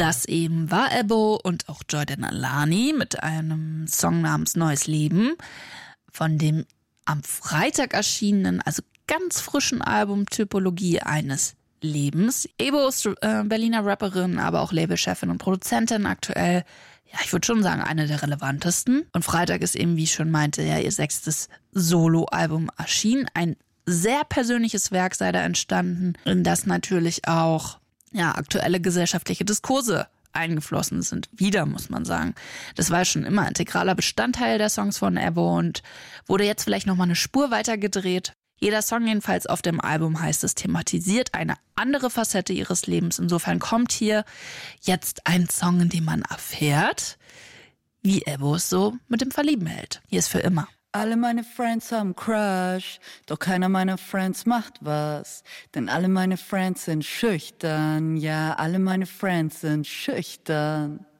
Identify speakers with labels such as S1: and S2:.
S1: Das eben war Ebo und auch Jordan Alani mit einem Song namens Neues Leben von dem am Freitag erschienenen, also ganz frischen Album Typologie eines Lebens. Ebo ist Berliner Rapperin, aber auch Labelchefin und Produzentin aktuell. Ja, ich würde schon sagen, eine der relevantesten. Und Freitag ist eben, wie ich schon meinte, ja, ihr 6. Soloalbum erschienen. Ein sehr persönliches Werk sei da entstanden, in das natürlich auch aktuelle gesellschaftliche Diskurse eingeflossen sind. Wieder, muss man sagen. Das war schon immer integraler Bestandteil der Songs von Ebo und wurde jetzt vielleicht nochmal eine Spur weiter gedreht. Jeder Song jedenfalls auf dem Album, heißt es, thematisiert eine andere Facette ihres Lebens. Insofern kommt hier jetzt ein Song, in dem man erfährt, wie Ebo es so mit dem Verlieben hält. Hier ist für immer.
S2: Alle meine Friends haben Crush, doch keiner meiner Friends macht was. Denn alle meine Friends sind schüchtern, ja, alle meine Friends sind schüchtern.